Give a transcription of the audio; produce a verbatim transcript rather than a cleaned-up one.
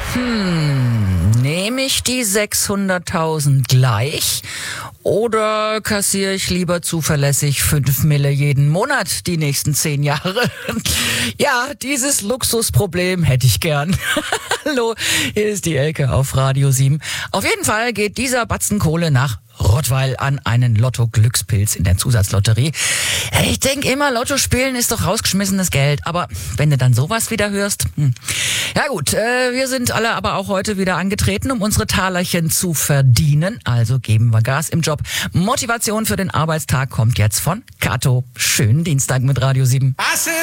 Hm, nehme ich die sechshunderttausend gleich oder kassiere ich lieber zuverlässig fünf Mille jeden Monat die nächsten zehn Jahre? Ja, dieses Luxusproblem hätte ich gern. Hallo, hier ist die Elke auf Radio sieben. Auf jeden Fall geht dieser Batzen Kohle nach Rottweil an einen Lotto-Glückspilz in der Zusatzlotterie. Ich denke immer, Lotto spielen ist doch rausgeschmissenes Geld. Aber wenn du dann sowas wieder hörst... Hm. Ja gut, äh, wir sind alle aber auch heute wieder angetreten, um unsere Talerchen zu verdienen. Also geben wir Gas im Job. Motivation für den Arbeitstag kommt jetzt von Kato. Schönen Dienstag mit Radio sieben.